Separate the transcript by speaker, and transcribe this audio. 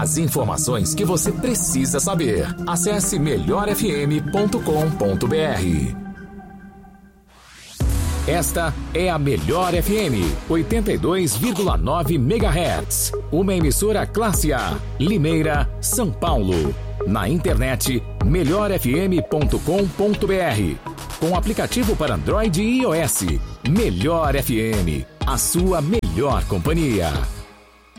Speaker 1: As informações que você precisa saber. Acesse melhorfm.com.br. Esta é a Melhor FM, 82,9 MHz. Uma emissora classe A, Limeira, São Paulo. Na internet, melhorfm.com.br. Com aplicativo para Android e iOS. Melhor FM, a sua melhor companhia.